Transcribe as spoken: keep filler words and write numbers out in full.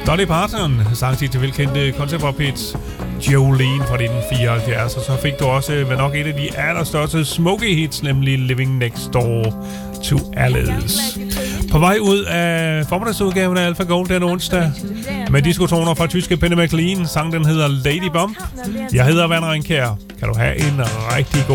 Dolly Parton sang sit velkendte concept-pop-hit Jolene fra nitten fireoghalvfjerds, og så fik du også vel nok et af de allerstørste Smokey-hits, nemlig Living Next Door to Alice. På vej ud af formiddagsudgaven af Alpha Gold den onsdag med diskotoner fra tyske Penny McLean. Sangen den hedder Lady Bump. Jeg hedder Van Ringkjær. Kan du have en rigtig god